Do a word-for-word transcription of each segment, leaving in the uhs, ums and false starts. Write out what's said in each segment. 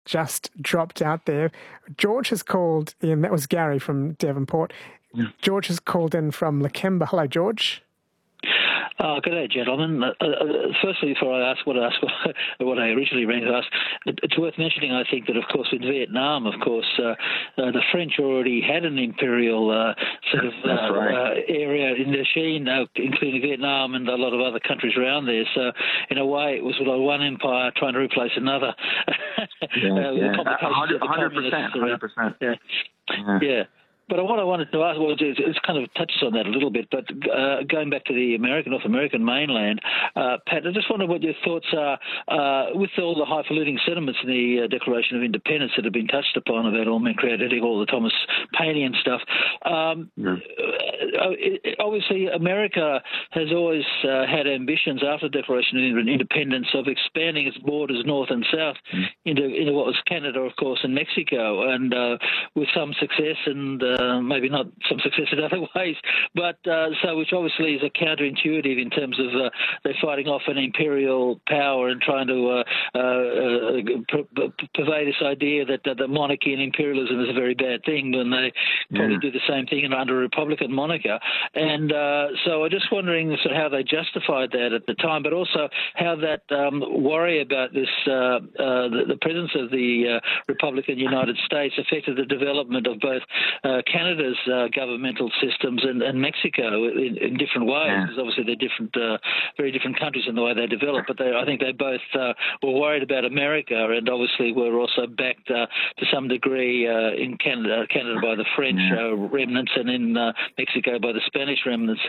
just dropped out there. George has called in. That was Gary from Devonport. Yeah. George has called in from Lakemba. Hello, George. Oh, good day, gentlemen. Uh, uh, firstly, before I ask what I, ask, what I originally rang to ask, it, it's worth mentioning, I think, that, of course, in Vietnam, of course, uh, uh, the French already had an imperial uh, sort of uh, right. uh, area in Indochina, uh, including Vietnam and a lot of other countries around there. So, in a way, it was like one empire trying to replace another. yeah, uh, yeah. one hundred percent. one hundred percent. Yeah. yeah. yeah. But what I wanted to ask, well, it kind of touches on that a little bit, but uh, going back to the American, North American mainland, uh, Pat, I just wonder what your thoughts are uh, with all the highfalutin sentiments in the uh, Declaration of Independence that have been touched upon about all men created equal, all the Thomas Paine and stuff. Um, yeah. uh, it, obviously, America has always uh, had ambitions after the Declaration of Independence of expanding its borders north and south mm. into, into what was Canada, of course, and Mexico, and uh, with some success and uh, Uh, maybe not some success in other ways, but uh, so which obviously is a counterintuitive in terms of uh, they're fighting off an imperial power and trying to uh, uh, uh, pr- purvey this idea that uh, the monarchy and imperialism is a very bad thing when they probably yeah. do the same thing under a Republican monarchy. And uh, so I'm just wondering sort of how they justified that at the time, but also how that um, worry about this, uh, uh, the, the presence of the uh, Republican United States affected the development of both uh, Canada's uh, governmental systems and, and Mexico in, in different ways, because yeah. obviously they're different, uh, very different countries in the way they develop. But they, I think they both uh, were worried about America, and obviously were also backed uh, to some degree uh, in Canada, Canada by the French yeah. uh, remnants, and in uh, Mexico by the Spanish remnants.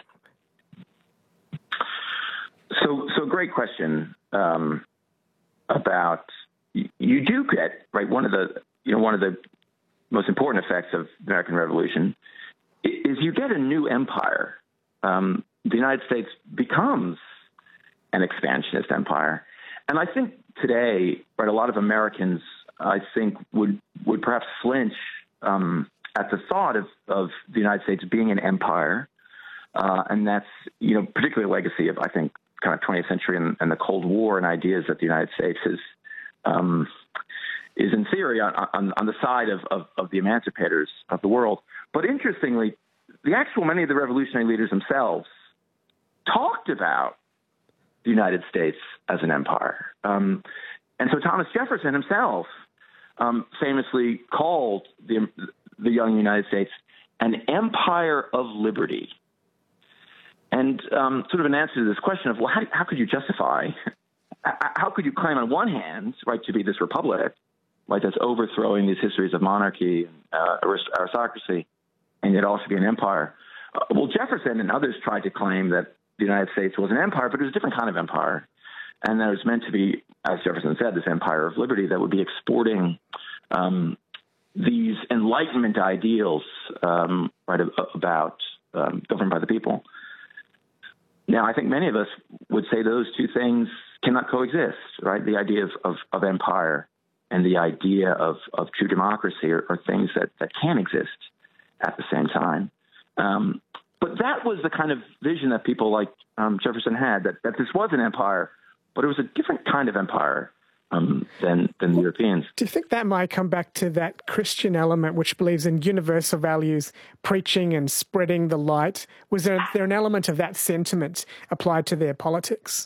So, so great question um, about you do get right one of the you know one of the most important effects of the American Revolution is you get a new empire. Um, the United States becomes an expansionist empire. And I think today, right, a lot of Americans, I think, would would perhaps flinch um, at the thought of, of the United States being an empire. Uh, and that's, you know, particularly a legacy of, I think, kind of twentieth century and, and the Cold War and ideas that the United States is um, is in theory on, on, on the side of, of, of the emancipators of the world. But interestingly, the actual many of the revolutionary leaders themselves talked about the United States as an empire. Um, and so Thomas Jefferson himself um, famously called the, the young United States an empire of liberty. And um, sort of an answer to this question of, well, how, how could you justify, how could you claim on one hand, right, to be this republic, right, that's overthrowing these histories of monarchy and uh, aristocracy, and yet also be an empire? Uh, well, Jefferson and others tried to claim that the United States was an empire, but it was a different kind of empire. And that it was meant to be, as Jefferson said, this empire of liberty that would be exporting um, these Enlightenment ideals, um, right, about um, governed by the people. Now, I think many of us would say those two things cannot coexist, right? The idea of, of, of empire and the idea of, of true democracy are, are things that, that can exist at the same time. Um, but that was the kind of vision that people like um, Jefferson had, that, that this was an empire, but it was a different kind of empire um, than, than the Europeans. Do you think that might come back to that Christian element which believes in universal values, preaching and spreading the light? Was there, there an element of that sentiment applied to their politics?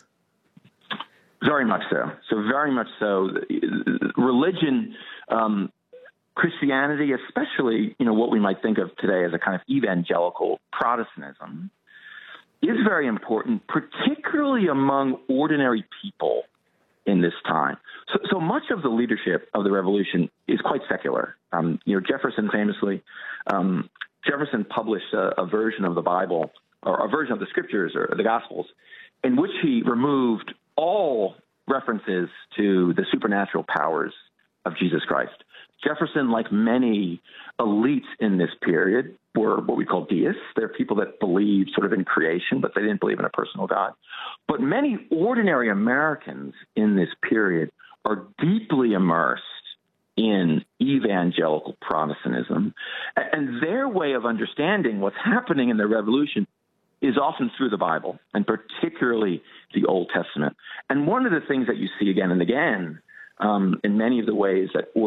Very much so. So very much so. Religion, um, Christianity, especially, you know, what we might think of today as a kind of evangelical Protestantism, is very important, particularly among ordinary people in this time. So, so much of the leadership of the revolution is quite secular. Um, you know, Jefferson famously, um, Jefferson published a, a version of the Bible, or a version of the scriptures or the Gospels, in which he removed all references to the supernatural powers of Jesus Christ. Jefferson, like many elites in this period, were what we call deists. They're people that believed sort of in creation, but they didn't believe in a personal God. But many ordinary Americans in this period are deeply immersed in evangelical Protestantism. And their way of understanding what's happening in the revolution is often through the Bible, and particularly the Old Testament. And one of the things that you see again and again um, in many of the ways that